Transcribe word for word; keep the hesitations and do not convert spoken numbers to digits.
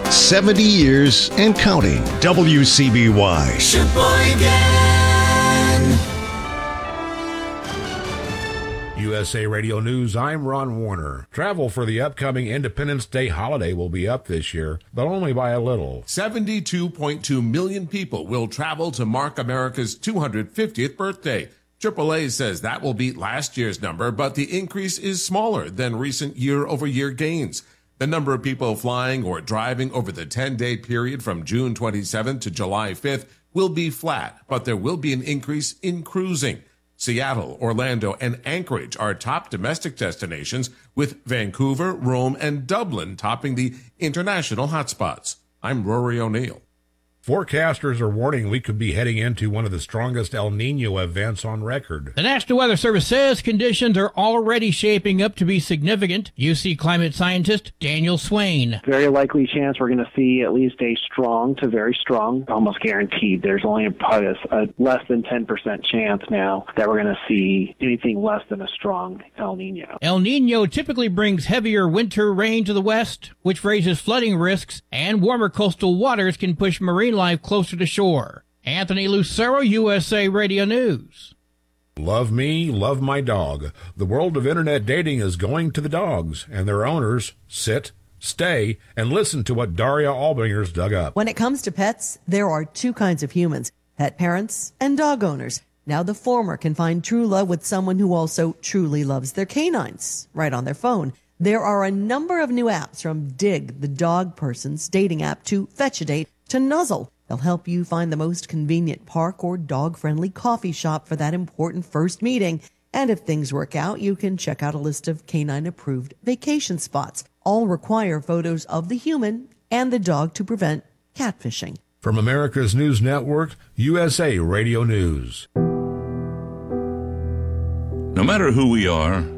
seventy years and counting. W C B Y. Sheboygan. U S A Radio News, I'm Ron Warner. Travel for the upcoming Independence Day holiday will be up this year, but only by a little. seventy-two point two million people will travel to mark America's two hundred fiftieth birthday. triple A says that will beat last year's number, but the increase is smaller than recent year-over-year gains. The number of people flying or driving over the ten-day period from June twenty-seventh to July fifth will be flat, but there will be an increase in cruising. Seattle, Orlando, and Anchorage are top domestic destinations, with Vancouver, Rome, and Dublin topping the international hotspots. I'm Rory O'Neill. Forecasters are warning we could be heading into one of the strongest El Nino events on record. The National Weather Service says conditions are already shaping up to be significant. U C climate scientist Daniel Swain. Very likely chance we're going to see at least a strong to very strong, almost guaranteed. There's only a, a less than ten percent chance now that we're going to see anything less than a strong El Nino. El Nino typically brings heavier winter rain to the west, which raises flooding risks, and warmer coastal waters can push marine life closer to shore. Anthony Lucero, U S A Radio News. Love me, love my dog. The world of internet dating is going to the dogs, and their owners sit, stay, and listen to what Daria Albinger's dug up. When it comes to pets, there are two kinds of humans, pet parents and dog owners. Now the former can find true love with someone who also truly loves their canines, right on their phone. There are a number of new apps, from Dig, the dog person's dating app, to Fetch a Date, to Nuzzle. They'll help you find the most convenient park or dog-friendly coffee shop for that important first meeting. And if things work out, you can check out a list of canine-approved vacation spots. All require photos of the human and the dog to prevent catfishing. From America's News Network, U S A Radio News. No matter who we are,